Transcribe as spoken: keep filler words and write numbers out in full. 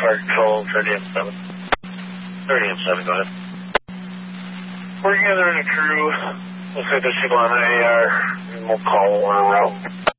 Fire Control, thirty M seven. thirty M seven, go ahead. We're gathering a crew. Looks like there's people on I A R. We'll call one route.